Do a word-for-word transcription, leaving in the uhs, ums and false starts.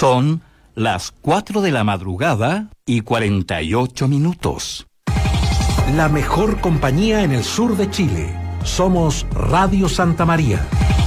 Son las cuatro de la madrugada y cuarenta y ocho minutos. La mejor compañía en el sur de Chile. Somos Radio Santa María.